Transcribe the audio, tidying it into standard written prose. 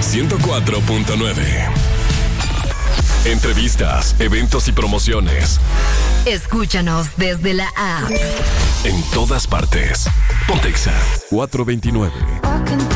104.9. Entrevistas, eventos y promociones. Escúchanos desde la app. En todas partes. Pontexa 429.